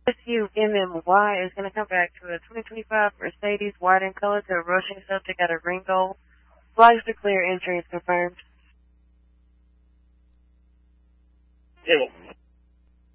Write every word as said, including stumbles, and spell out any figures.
S U M M Y is going to come back to a twenty twenty-five Mercedes white in color to a rushing subject at a ring goal. Flags are clear, injuries confirmed. Table.